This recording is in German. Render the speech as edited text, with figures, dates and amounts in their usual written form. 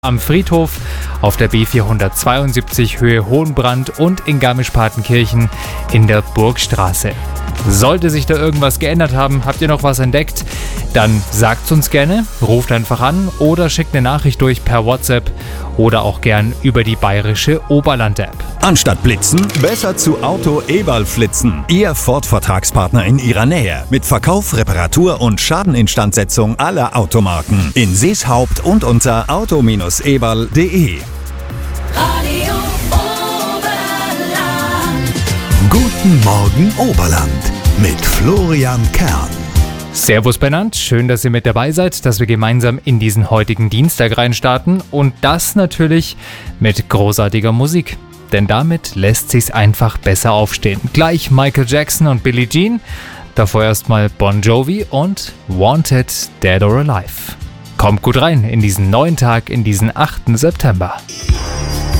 am Friedhof, auf der B472 Höhe Hohenbrand und in Garmisch-Partenkirchen in der Burgstraße. Sollte sich da irgendwas geändert haben, habt ihr noch was entdeckt, dann sagt's uns gerne, ruft einfach an oder schickt eine Nachricht durch per WhatsApp oder auch gern über die bayerische Oberland-App. Anstatt blitzen, besser zu Auto Eberl flitzen. Ihr Ford-Vertragspartner in ihrer Nähe. Mit Verkauf, Reparatur und Schadeninstandsetzung aller Automarken. In Seeshaupt und unter auto-eberl.de. Radio Oberland. Guten Morgen Oberland mit Florian Kern. Servus Bernhard, schön, dass ihr mit dabei seid, dass wir gemeinsam in diesen heutigen Dienstag reinstarten und das natürlich mit großartiger Musik. Denn damit lässt sich's einfach besser aufstehen. Gleich Michael Jackson und Billie Jean, davor erstmal Bon Jovi und Wanted, Dead or Alive. Kommt gut rein in diesen neuen Tag, in diesen 8. September.